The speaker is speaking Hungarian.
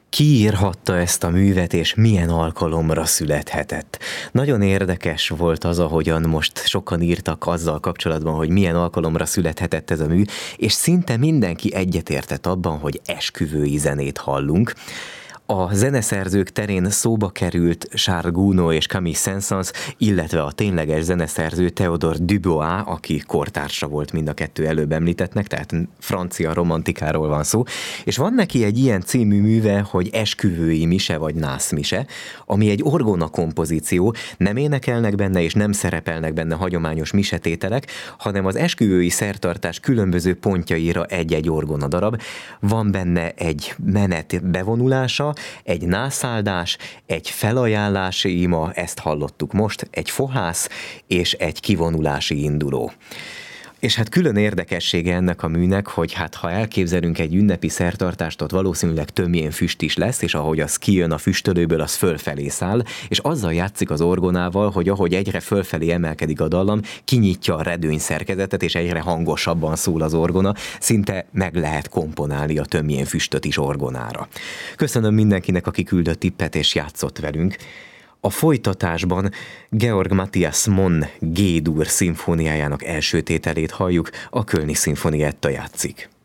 Ki írhatta ezt a művet, és milyen alkalomra születhetett? Nagyon érdekes volt az, ahogyan most sokan írtak azzal kapcsolatban, hogy milyen alkalomra születhetett ez a mű, és szinte mindenki egyetértett abban, hogy esküvői zenét hallunk. A zeneszerzők terén szóba került Charles Gounod és Camille Saint-Saëns, illetve a tényleges zeneszerző Théodore Dubois, aki kortársa volt mind a kettő előbb említettnek, tehát francia romantikáról van szó, és van neki egy ilyen című műve, hogy Esküvői mise vagy nászmise, ami egy orgona kompozíció, nem énekelnek benne és nem szerepelnek benne hagyományos misetételek, hanem az esküvői szertartás különböző pontjaira egy-egy orgona darab. Van benne egy menet bevonulása, egy nászáldás, egy felajánlási ima, ezt hallottuk most, egy fohász és egy kivonulási induló. És hát külön érdekessége ennek a műnek, hogy hát ha elképzelünk egy ünnepi szertartást, ott valószínűleg tömjén füst is lesz, és ahogy az kijön a füstölőből, az fölfelé száll, és azzal játszik az orgonával, hogy ahogy egyre fölfelé emelkedik a dallam, kinyitja a redőny szerkezetet, és egyre hangosabban szól az orgona, szinte meg lehet komponálni a tömjén füstöt is orgonára. Köszönöm mindenkinek, aki küldött tippet és játszott velünk. A folytatásban Georg Matthias Monn G-dur szimfóniájának első tételét halljuk, a Kölni Szimfonietta játszik.